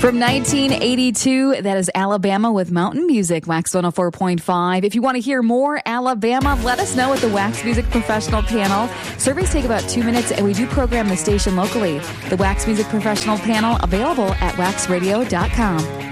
From 1982, that is Alabama with Mountain Music, Wax 104.5. If you want to hear more Alabama, let us know at the Wax Music Professional Panel. Surveys take about 2 minutes, and we do program the station locally. The Wax Music Professional Panel, available at waxradio.com.